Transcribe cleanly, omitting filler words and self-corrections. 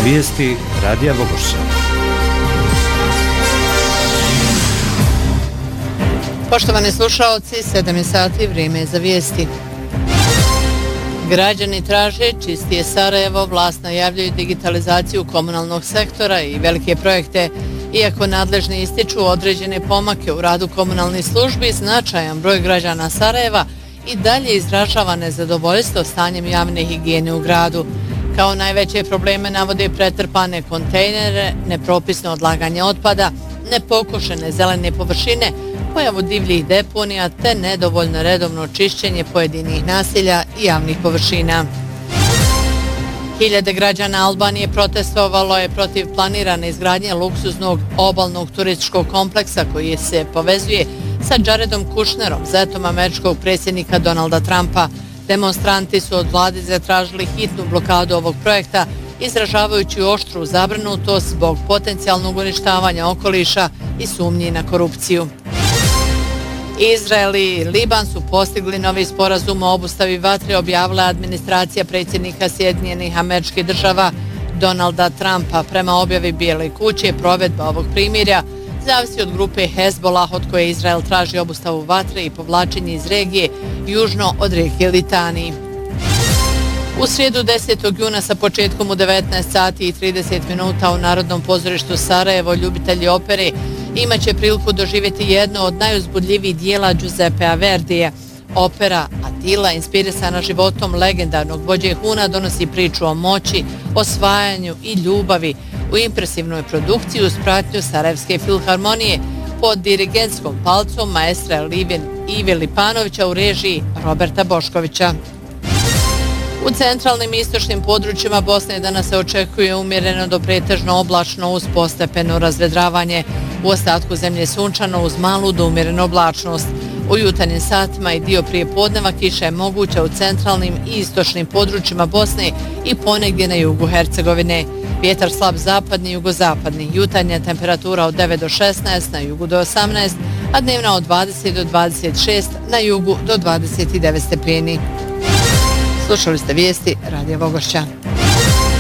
Vijesti Radija Vogošća. Poštovani slušaoci, 7 je sati, vrijeme je za vijesti. Građani traže čistije Sarajevo, vlast najavljaju digitalizaciju komunalnog sektora i velike projekte. Iako nadležni ističu određene pomake u radu komunalnih službi, značajan broj građana Sarajeva i dalje izražava nezadovoljstvo stanjem javne higijene u gradu. Kao najveće probleme navode pretrpane kontejnere, nepropisno odlaganje otpada, nepokošene zelene površine, pojavu divljih deponija te nedovoljno redovno čišćenje pojedinih naselja i javnih površina. Hiljade građana Albanije protestovalo je protiv planirane izgradnje luksuznog obalnog turističkog kompleksa koji se povezuje sa Jaredom Kushnerom, zetom američkog predsjednika Donalda Trumpa. Demonstranti su od vlade zatražili hitnu blokadu ovog projekta, izražavajući oštru zabrinutost zbog potencijalnog uništavanja okoliša i sumnji na korupciju. Izrael i Liban su postigli novi sporazum o obustavi vatre, objavila administracija predsjednika Sjedinjenih Američkih Država Donalda Trumpa. Prema objavi Bijele kuće, provedba ovog primirja zavisi od grupe Hezbollah, od koje Izrael traži obustavu vatre i povlačenje iz regije južno od rijeke Litani. U srijedu 10. juna sa početkom u 19 sati i 30 minuta u Narodnom pozorištu Sarajevo ljubitelji opere imaće priliku doživjeti jedno od najuzbudljivijih dijela Giuseppea Verdija. Opera Atila, inspirisana životom legendarnog vođe Huna, donosi priču o moći, osvajanju i ljubavi u impresivnoj produkciji uz pratnju Sarajevske filharmonije pod dirigentskom palcom maestra Ive Lipanovića u režiji Roberta Boškovića. U centralnim i istočnim područjima Bosne danas se očekuje umjereno do pretežno oblačno uz postepeno razvedravanje. U ostatku zemlje sunčano uz malu do umjerenu oblačnost. U jutarnjim satima i dio prije podneva kiša je moguća u centralnim i istočnim područjima Bosne i ponegdje na jugu Hercegovine. Vjetar slab zapadni i jugozapadni. Jutarnja temperatura od 9 do 16, na jugu do 18, a dnevna od 20 do 26, na jugu do 29 stepeni. Slušali ste vijesti Radija Vogošća.